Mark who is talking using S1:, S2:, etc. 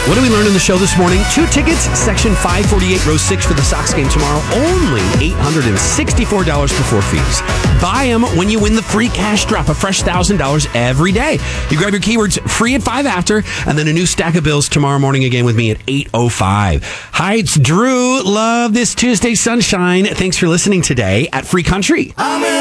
S1: What do we learn in the show this morning? 2 tickets, section 548, row 6 for the Sox game tomorrow. Only $864 before fees. Buy them when you win the free cash drop, a fresh $1,000 every day. You grab your keywords free at 5 after, and then a new stack of bills tomorrow morning again with me at 8:05. Hi, it's Drew. Love this Tuesday sunshine. Thanks for listening today at Free Country.